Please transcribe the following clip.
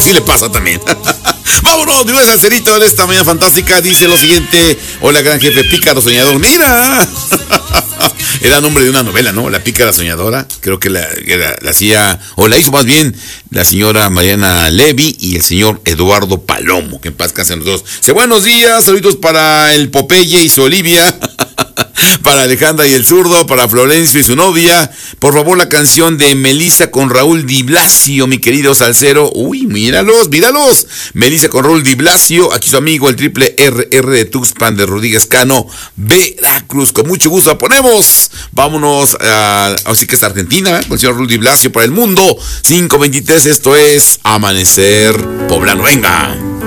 sí le pasa también. Vámonos, de una salserita en esta mañana fantástica. Dice lo siguiente: hola, gran jefe pícaro soñador. ¡Mira! Era nombre de una novela, ¿no? La pícara soñadora. Creo que la hacía, o la hizo más bien, la señora Mariana Levy y el señor Eduardo Palomo. Que en paz cansen los dos. Dice, buenos días, saludos para el Popeye y su Olivia. Para Alejandra y el zurdo, para Florencio y su novia. Por favor, la canción de Melissa con Raúl Di Blasio, mi querido salsero. Uy, míralos. Melissa con Raúl Di Blasio. Aquí su amigo, el triple RR de Tuxpan de Rodríguez Cano, Veracruz. Con mucho gusto la ponemos. Vámonos así que está Argentina, con el señor Raúl Di Blasio para el mundo. 5:23, esto es Amanecer Poblano. Venga.